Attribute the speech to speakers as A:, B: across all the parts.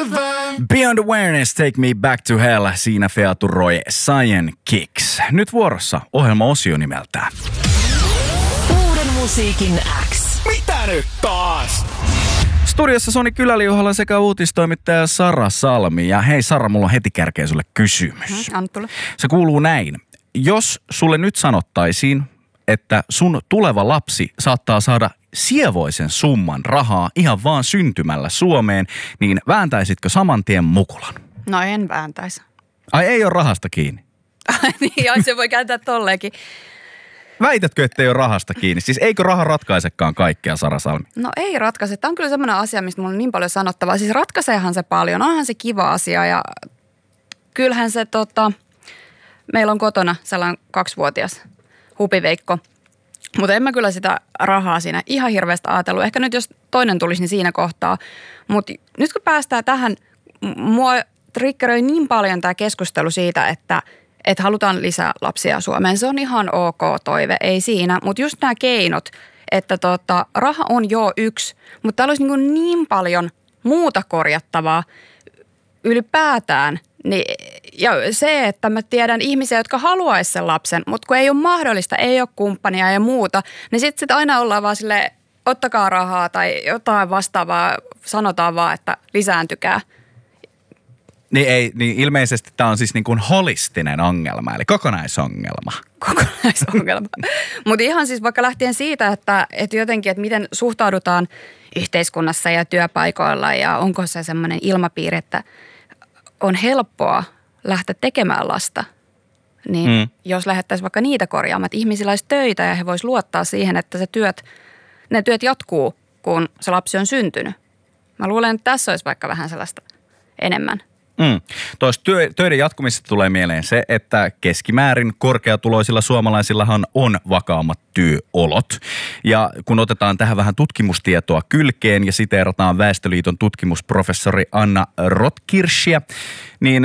A: Beyond Awareness, Take Me Back to Hell. Siinä featuroi Cyan Kicks. Nyt vuorossa ohjelmaosio nimeltään
B: Uuden musiikin X.
A: Mitä nyt taas? Studiossa Soni Kyläliuhalla sekä uutistoimittaja Sara Salmi. Ja hei Sara, mulla on heti kärkeä sulle kysymys.
C: Anna tulla.
A: Se kuuluu näin. Jos sulle nyt sanottaisiin, että sun tuleva lapsi saattaa saada sievoisen summan rahaa ihan vaan syntymällä Suomeen, niin vääntäisitkö saman tien mukulan?
C: No en vääntäisi.
A: Ai ei ole rahasta kiinni?
C: Niin, se voi kääntää tolleenkin.
A: Väitätkö, ettei ole rahasta kiinni? Siis eikö raha ratkaisekaan kaikkea, Sara Salmi?
C: No ei ratkaise. Tämä on kyllä semmoinen asia, mistä mulla on niin paljon sanottavaa. Siis ratkaiseehan se paljon. Onhan se kiva asia ja kyllähän se meillä on kotona sellainen 2-vuotias hupiveikko. Mutta en mä kyllä sitä rahaa siinä ihan hirveästi ajatellut. Ehkä nyt jos toinen tulisi, niin siinä kohtaa. Mutta nyt kun päästään tähän, mua triggeröi niin paljon tämä keskustelu siitä, että halutaan lisää lapsia Suomeen. Se on ihan ok toive, ei siinä. Mutta just nämä keinot, että raha on jo yksi, mutta täällä olisi niin paljon muuta korjattavaa ylipäätään. Ja se, että mä tiedän ihmisiä, jotka haluaisi sen lapsen, mutta kun ei ole mahdollista, ei ole kumppania ja muuta, niin sitten aina ollaan vaan silleen, ottakaa rahaa tai jotain vastaavaa, sanotaan vaan, että lisääntykää.
A: Niin ilmeisesti tämä on siis niin kuin holistinen ongelma, eli kokonaisongelma.
C: Kokonaisongelma. Mutta ihan siis vaikka lähtien siitä, että jotenkin, että miten suhtaudutaan yhteiskunnassa ja työpaikoilla ja onko se semmoinen ilmapiiri, että on helppoa lähteä tekemään lasta, niin jos lähdettäisiin vaikka niitä korjaamaan, että ihmisillä olisi töitä ja he voisivat luottaa siihen, että ne työt jatkuu, kun se lapsi on syntynyt. Mä luulen, että tässä olisi vaikka vähän sellaista enemmän.
A: Tuosta töiden jatkumisesta tulee mieleen se, että keskimäärin korkeatuloisilla suomalaisillahan on vakaammat työolot. Ja kun otetaan tähän vähän tutkimustietoa kylkeen ja siteerataan Väestöliiton tutkimusprofessori Anna Rotkirschia, niin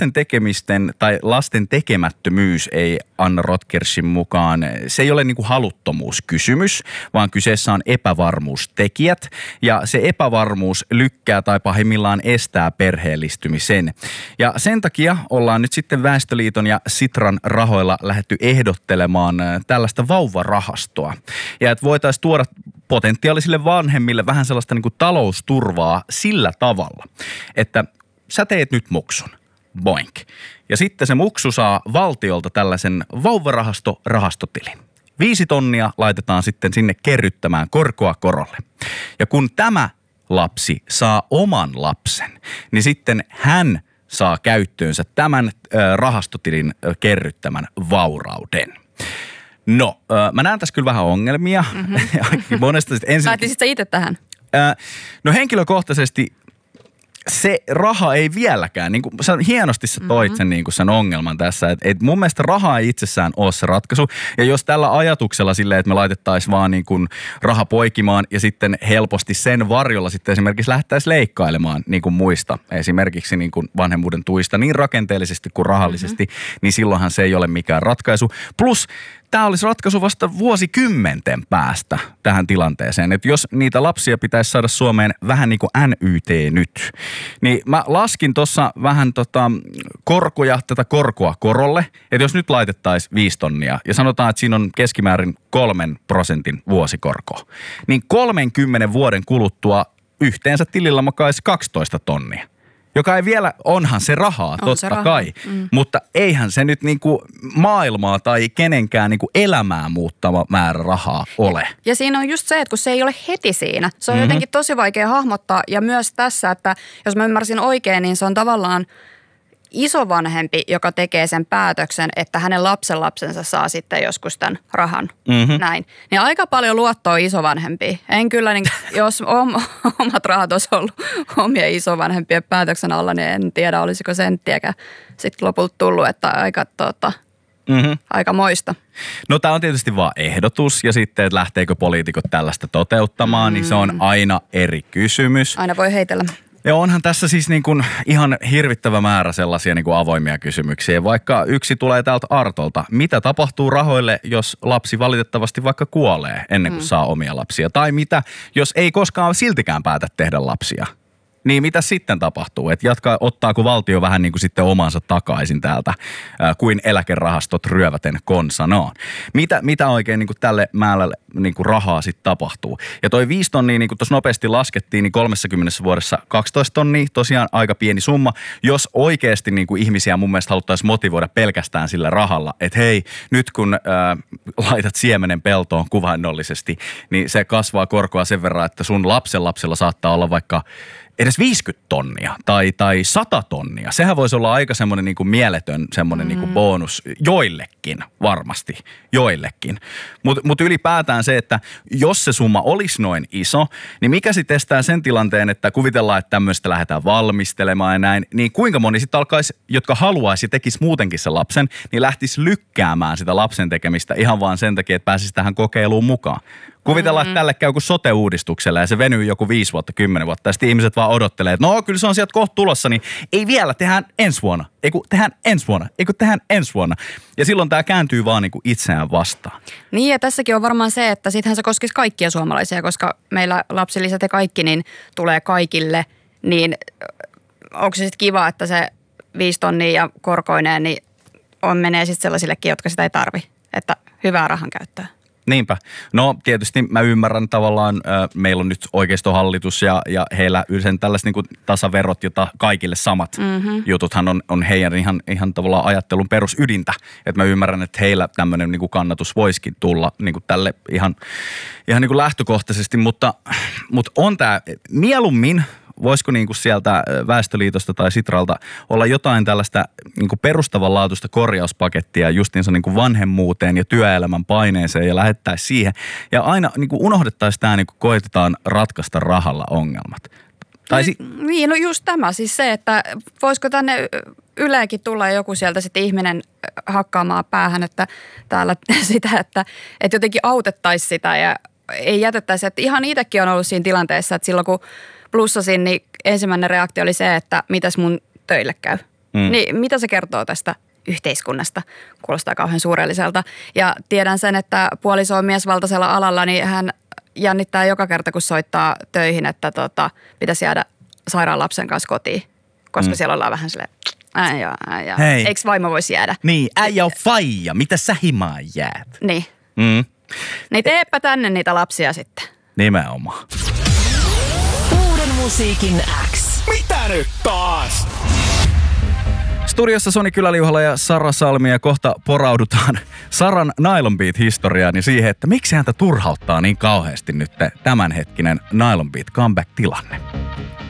A: lasten tekemättömyys ei Anna Rotkirschin mukaan, se ei ole niin kuin haluttomuuskysymys, vaan kyseessä on epävarmuustekijät. Ja se epävarmuus lykkää tai pahimmillaan estää perheellistymisen. Ja sen takia ollaan nyt sitten Väestöliiton ja Sitran rahoilla lähdetty ehdottelemaan tällaista vauvarahastoa. Ja että voitaisiin tuoda potentiaalisille vanhemmille vähän sellaista niin kuin talousturvaa sillä tavalla, että sä teet nyt muksun, boink. Ja sitten se muksu saa valtiolta tällaisen vauvarahastotilin. 5 tonnia laitetaan sitten sinne kerryttämään korkoa korolle. Ja kun tämä lapsi saa oman lapsen, niin sitten hän saa käyttöönsä tämän rahastotilin kerryttämän vaurauden. No, mä näen tässä kyllä vähän ongelmia. Monesta
C: Lähtisit sä itse tähän?
A: No henkilökohtaisesti se raha ei vieläkään, niin kuin hienosti sä toit sen, niin kuin sen ongelman tässä, että mun mielestä raha ei itsessään ole se ratkaisu. Ja jos tällä ajatuksella silleen, että me laitettaisiin vaan niin kuin raha poikimaan ja sitten helposti sen varjolla sitten esimerkiksi lähdettäisiin leikkailemaan niin kuin muista, esimerkiksi niin kuin vanhemmuuden tuista niin rakenteellisesti kuin rahallisesti, niin silloinhan se ei ole mikään ratkaisu. Plus tämä olisi ratkaisu vasta vuosikymmenten päästä tähän tilanteeseen. Että jos niitä lapsia pitäisi saada Suomeen vähän niin kuin NYT nyt, niin mä laskin tuossa vähän tätä korkoa korolle. Että jos nyt laitettaisiin 5 tonnia ja sanotaan, että siinä on keskimäärin 3% vuosikorkoa, niin 30 vuoden kuluttua yhteensä tilillä makaisi 12 tonnia. Joka ei vielä, onhan se rahaa, totta kai, mutta eihän se nyt niinku maailmaa tai kenenkään niinku elämää muuttava määrä rahaa ole.
C: Ja siinä on just se, että kun se ei ole heti siinä, se on jotenkin tosi vaikea hahmottaa ja myös tässä, että jos mä ymmärsin oikein, niin se on tavallaan isovanhempi, joka tekee sen päätöksen, että hänen lapsenlapsensa saa sitten joskus tämän rahan. Näin. Niin aika paljon luottoa isovanhempia. En kyllä, niin, jos omat rahat olisi ollut omien isovanhempien päätöksen alla, niin en tiedä, olisiko senttiäkään sitten lopulta tullut, että aika moista.
A: No tämä on tietysti vaan ehdotus ja sitten, että lähteekö poliitikot tällaista toteuttamaan, niin se on aina eri kysymys.
C: Aina voi heitellä.
A: Ja onhan tässä siis niin kuin ihan hirvittävä määrä sellaisia niin kuin avoimia kysymyksiä. Vaikka yksi tulee täältä Artolta. Mitä tapahtuu rahoille, jos lapsi valitettavasti vaikka kuolee ennen kuin saa omia lapsia? Tai mitä, jos ei koskaan siltikään päätä tehdä lapsia? Niin mitä sitten tapahtuu? Että ottaako valtio vähän niin kuin sitten omansa takaisin täältä, kuin eläkerahastot ryöväten konsanaan? Mitä oikein niin kuin tälle määrälle niin kuin rahaa sitten tapahtuu? Ja toi 5 tonnia, niin kuin tuossa nopeasti laskettiin, niin 30 vuodessa 12 tonnia, tosiaan aika pieni summa. Jos oikeasti niin kuin ihmisiä mun mielestä haluttaisiin motivoida pelkästään sillä rahalla, että hei, nyt kun laitat siemenen peltoon kuvainnollisesti, niin se kasvaa korkoa sen verran, että sun lapsella saattaa olla vaikka edes 50 tonnia tai 100 tonnia. Sehän voisi olla aika semmoinen niin kuin mieletön semmoinen niin kuin bonus joillekin, varmasti joillekin. Mutta ylipäätään se, että jos se summa olisi noin iso, niin mikä sitten estää sen tilanteen, että kuvitellaan, että tämmöistä lähdetään valmistelemaan ja näin, niin kuinka moni sitten alkaisi, jotka haluaisi ja tekisi muutenkin sen lapsen, niin lähtisi lykkäämään sitä lapsen tekemistä ihan vaan sen takia, että pääsisi tähän kokeiluun mukaan. Kuvitellaan, että tälle käy kuin sote-uudistuksella ja se venyy joku 5 vuotta, 10 vuotta ja sitten ihmiset vaan odottelee, että no kyllä se on sieltä kohta tulossa, niin ei vielä, tehdään ensi vuonna. Tehdään ensi vuonna. Ja silloin tämä kääntyy vaan niin kuin itseään vastaan.
C: Niin ja tässäkin on varmaan se, että sittenhän se koskisi kaikkia suomalaisia, koska meillä lapsilisät ja kaikki niin tulee kaikille, niin onko se sitten kiva, että se 5 tonnia ja korkoineen niin menee sitten sellaisillekin, jotka sitä ei tarvi, että hyvää rahan käyttöä.
A: Niinpä. No tietysti mä ymmärrän tavallaan, meillä on nyt oikeistohallitus ja heillä sen tällaiset niin kuin tasaverot, jota kaikille samat jututhan on heidän ihan tavallaan ajattelun perusydintä. Että mä ymmärrän, että heillä tämmöinen niin kuin kannatus voisikin tulla niin kuin tälle ihan niin kuin lähtökohtaisesti, mutta on tämä mieluummin. Voisiko niin kuin sieltä Väestöliitosta tai Sitralta olla jotain tällaista niin kuin perustavanlaatuista korjauspakettia justiinsa niin kuin vanhemmuuteen ja työelämän paineeseen ja lähettäisiin siihen. Ja aina niin kuin unohdettaisiin tämä, niin kuin koitetaan ratkaista rahalla ongelmat.
C: Niin, no just tämä siis se, että voisiko tänne Yleäkin tulla joku sieltä sitten ihminen hakkaamaan päähän, että täällä sitä, että jotenkin autettaisiin sitä ja ei jätettäisi. Että ihan itsekin on ollut siinä tilanteessa, että silloin kun plussasin, niin ensimmäinen reaktio oli se, että mitäs mun töille käy. Niin mitä se kertoo tästä yhteiskunnasta? Kuulostaa kauhean suurelliselta. Ja tiedän sen, että puoliso on miesvaltaisella alalla, niin hän jännittää joka kerta, kun soittaa töihin, että pitäisi jäädä sairaan lapsen kanssa kotiin. Koska siellä ollaan vähän silleen,
A: hei.
C: Eikö vaimo voisi jäädä?
A: Niin, äijä on faija. Mitä sä himaan jäät?
C: Niin. Niin teepä tänne niitä lapsia sitten.
A: Nimenomaan.
B: Musiikin X.
D: Mitä nyt taas?
A: Studiossa Soni Kyläliuhala ja Sara Salmi ja kohta poraudutaan Saran Nylon Beat-historiaan ja siihen, että miksi häntä turhauttaa niin kauheasti nyt tämänhetkinen Nylon Beat comeback-tilanne.